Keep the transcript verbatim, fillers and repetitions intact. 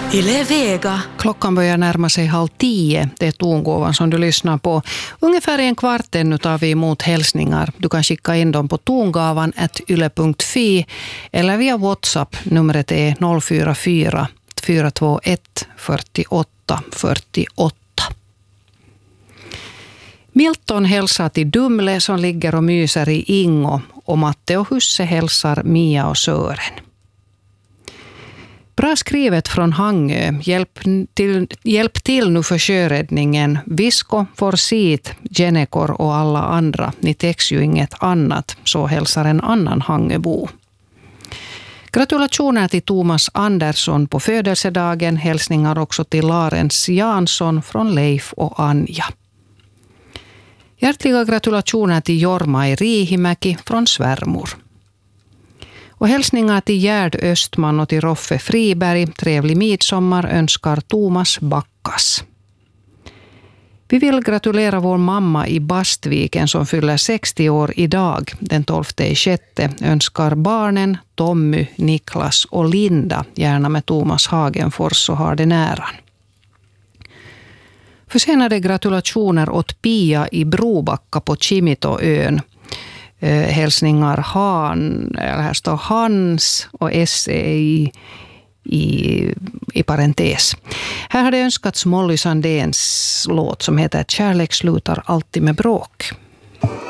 Yle Vega. Klockan börjar närma sig halv tio. Det är tongåvan som du lyssnar på. Ungefär en kvart ännu tar vi emot hälsningar. Du kan skicka in dem på tongavan at yle punkt fi eller via WhatsApp. Numret är noll fyra fyra fyra två ett fyrtioåtta fyrtioåtta. Milton hälsar till Dumle som ligger och myser i Ingo, och Matte och Husse hälsar Mia och Sören. Bra skrivet från Hangö. Hjälp till, hjälp till nu för sjöräddningen. Visko, Forsit, Genekor och alla andra. Ni täcks ju inget annat. Så hälsar en annan Hangöbo. Gratulationer till Thomas Andersson på födelsedagen. Hälsningar också till Larens Jansson från Leif och Anja. Hjärtliga gratulationer till Jorma i Riihimäki från svärmor. Och hälsningar till Gerd Östman och till Roffe Friberg. Trevlig midsommar önskar Thomas Backas. Vi vill gratulera vår mamma i Bastviken som fyller sextio år idag. Den tolfte i sjätte önskar barnen Tommy, Niklas och Linda, gärna med Thomas Hagenfors och har det nära. Försenade gratulationer åt Pia i Brobacka på Kimitoön. Eh, hälsningar Han, eller här står Hans och S i, i, i parentes. Här har det önskats Molly Sandéns låt som heter Kärlek slutar alltid med bråk.